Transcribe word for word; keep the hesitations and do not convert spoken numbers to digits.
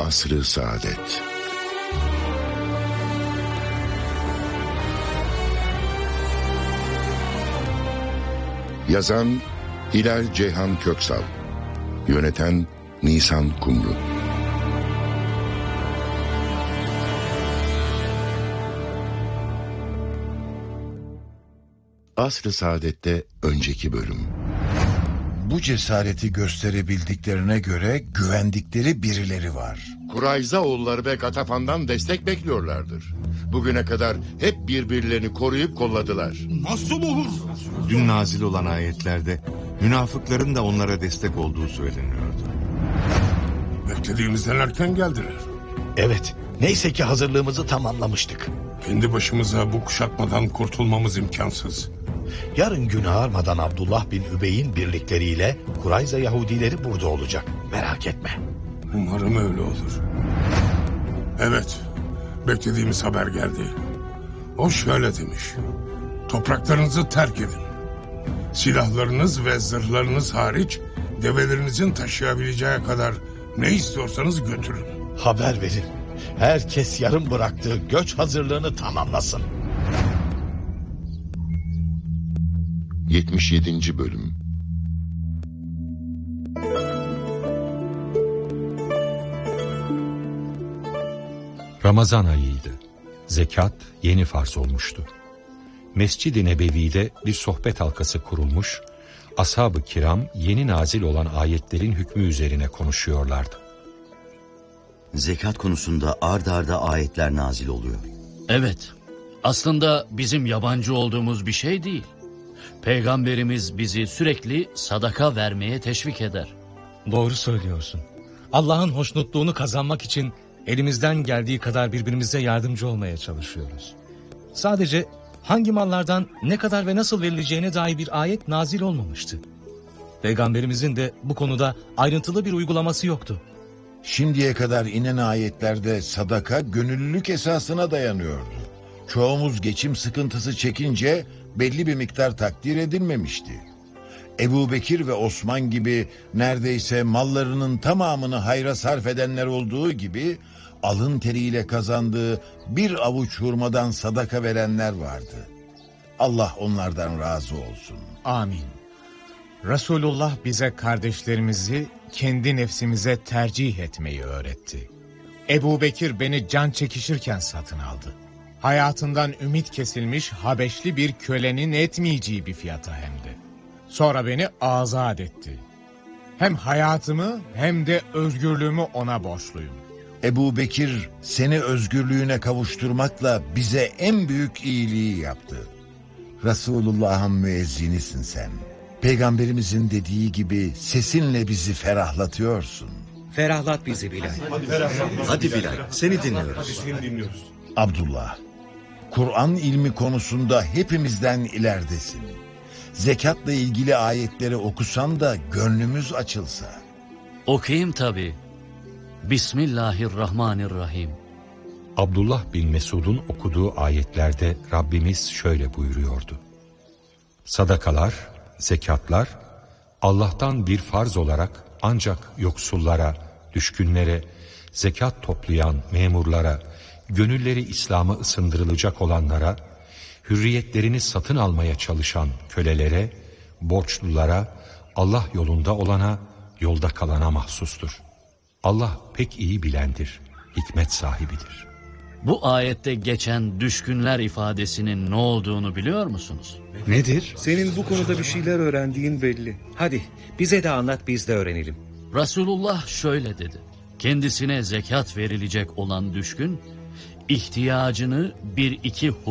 Asr-ı Saadet. Yazan Hilal Ceyhan Köksal, yöneten Nisan Kumru. Asr-ı Saadet'te önceki bölüm. Bu cesareti gösterebildiklerine göre güvendikleri birileri var. Kurayzaoğulları ve Gatafan'dan destek bekliyorlardır. Bugüne kadar hep birbirlerini koruyup kolladılar. Nasıl olur? Dün nazil olan ayetlerde münafıkların da onlara destek olduğu söyleniyordu. Beklediğimizden erken geldiler. Evet, neyse ki hazırlığımızı tamamlamıştık. Kendi başımıza bu kuşatmadan kurtulmamız imkansız. Yarın gün ağarmadan Abdullah bin Übey'in birlikleriyle Kurayza Yahudileri burada olacak. Merak etme. Umarım öyle olur. Evet, beklediğimiz haber geldi. O şöyle demiş: topraklarınızı terk edin. Silahlarınız ve zırhlarınız hariç develerinizin taşıyabileceği kadar ne istiyorsanız götürün. Haber verin. Herkes yarım bıraktığı göç hazırlığını tamamlasın. yetmiş yedinci bölüm. Ramazan ayıydı. Zekat yeni farz olmuştu. Mescid-i Nebevi'de bir sohbet halkası kurulmuş, ashab-ı kiram yeni nazil olan ayetlerin hükmü üzerine konuşuyorlardı. Zekat konusunda ard arda ayetler nazil oluyor. Evet, aslında bizim yabancı olduğumuz bir şey değil. Peygamberimiz bizi sürekli sadaka vermeye teşvik eder. Doğru söylüyorsun. Allah'ın hoşnutluğunu kazanmak için elimizden geldiği kadar birbirimize yardımcı olmaya çalışıyoruz. Sadece hangi mallardan ne kadar ve nasıl verileceğine dair bir ayet nazil olmamıştı. Peygamberimizin de bu konuda ayrıntılı bir uygulaması yoktu. Şimdiye kadar inen ayetlerde sadaka gönüllülük esasına dayanıyordu. Çoğumuz geçim sıkıntısı çekince belli bir miktar takdir edilmemişti. Ebu Bekir ve Osman gibi neredeyse mallarının tamamını hayra sarf edenler olduğu gibi alın teriyle kazandığı bir avuç hurmadan sadaka verenler vardı. Allah onlardan razı olsun. Amin. Resulullah bize kardeşlerimizi kendi nefsimize tercih etmeyi öğretti. Ebu Bekir beni can çekişirken satın aldı. Hayatından ümit kesilmiş Habeşli bir kölenin etmeyeceği bir fiyata hem de. Sonra beni azat etti. Hem hayatımı hem de özgürlüğümü ona borçluyum. Ebu Bekir seni özgürlüğüne kavuşturmakla bize en büyük iyiliği yaptı. Resulullah'ın müezzinisin sen. Peygamberimizin dediği gibi sesinle bizi ferahlatıyorsun. Ferahlat bizi Bilal. Hadi Bilal, seni dinliyoruz. Abdullah, Kur'an ilmi konusunda hepimizden ileridesin. Zekatla ilgili ayetleri okusan da gönlümüz açılsa. Okuyayım tabii. Bismillahirrahmanirrahim. Abdullah bin Mesud'un okuduğu ayetlerde Rabbimiz şöyle buyuruyordu. Sadakalar, zekatlar, Allah'tan bir farz olarak ancak yoksullara, düşkünlere, zekat toplayan memurlara, gönülleri İslam'a ısındırılacak olanlara, hürriyetlerini satın almaya çalışan kölelere, borçlulara, Allah yolunda olana, yolda kalana mahsustur. Allah pek iyi bilendir, hikmet sahibidir. Bu ayette geçen düşkünler ifadesinin ne olduğunu biliyor musunuz? Nedir? Senin bu konuda bir şeyler öğrendiğin belli. Hadi bize de anlat, biz de öğrenelim. Resulullah şöyle dedi. Kendisine zekat verilecek olan düşkün, ihtiyacını bir iki